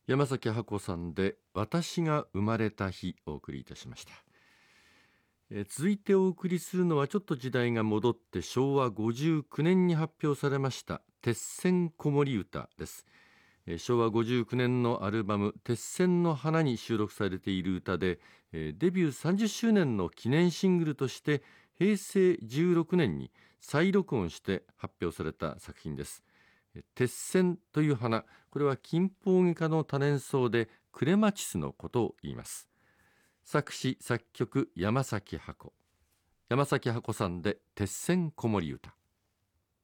山崎箱さんで私が生まれた日をお送りいたしました。続いてお送りするのはちょっと時代が戻って昭和59年に発表されました鉄線子守歌です。昭和59年のアルバム鉄線の花に収録されている歌で、デビュー30周年の記念シングルとして平成16年に再録音して発表された作品です。鉄線という花、これは近方外科の多年草でクレマチスのことを言います。作詞作曲山崎箱さんで鉄線子守歌。